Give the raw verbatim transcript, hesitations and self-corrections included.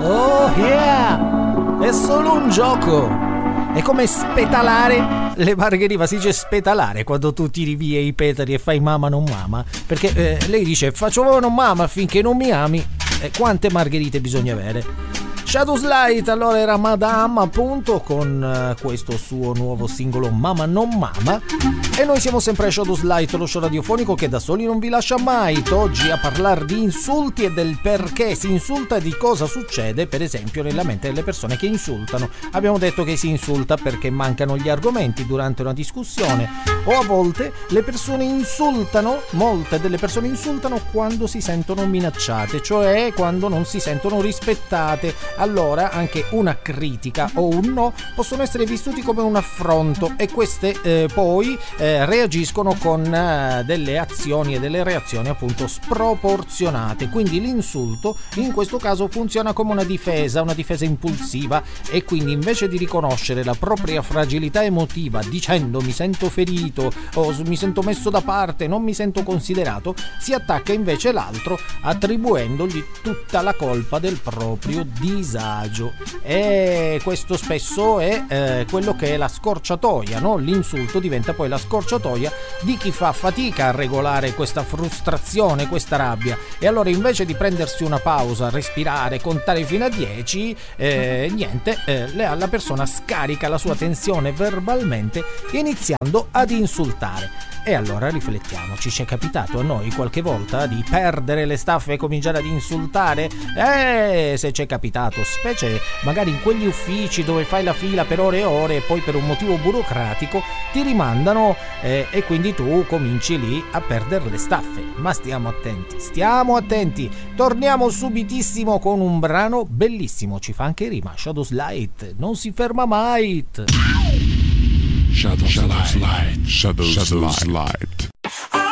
Oh yeah! È solo un gioco! È come spetalare le margherite, si dice spetalare quando tu tiri via i petali e fai mamma non mama, perché eh, lei dice faccio mamma non mama finché non mi ami. E quante margherite bisogna avere? Shadows Light allora era Madame appunto con uh, questo suo nuovo singolo Mama non Mama, e noi siamo sempre a Shadows Light, lo show radiofonico che da soli non vi lascia mai. Oggi a parlare di insulti e del perché si insulta e di cosa succede per esempio nella mente delle persone che insultano. Abbiamo detto che si insulta perché mancano gli argomenti durante una discussione, o a volte le persone insultano, molte delle persone insultano quando si sentono minacciate, cioè quando non si sentono rispettate. Allora anche una critica o un no possono essere vissuti come un affronto, e queste eh, poi eh, reagiscono con eh, delle azioni e delle reazioni appunto sproporzionate. Quindi l'insulto in questo caso funziona come una difesa, una difesa impulsiva, e quindi invece di riconoscere la propria fragilità emotiva dicendo mi sento ferito o mi sento messo da parte, non mi sento considerato, si attacca invece l'altro attribuendogli tutta la colpa del proprio disagio. E questo spesso è eh, quello che è la scorciatoia, no? L'insulto diventa poi la scorciatoia di chi fa fatica a regolare questa frustrazione, questa rabbia, e allora invece di prendersi una pausa, respirare, contare fino a dieci, eh, niente, eh, la persona scarica la sua tensione verbalmente iniziando ad insultare. E allora riflettiamo, ci è capitato a noi qualche volta di perdere le staffe e cominciare ad insultare? Eh, se ci è capitato, specie magari in quegli uffici dove fai la fila per ore e ore e poi per un motivo burocratico ti rimandano eh, e quindi tu cominci lì a perdere le staffe. Ma stiamo attenti, stiamo attenti. Torniamo subitissimo con un brano bellissimo, ci fa anche rima, Shadows Light, non si ferma mai. Shadows, Shadows Light, Shadows, Shadows Light.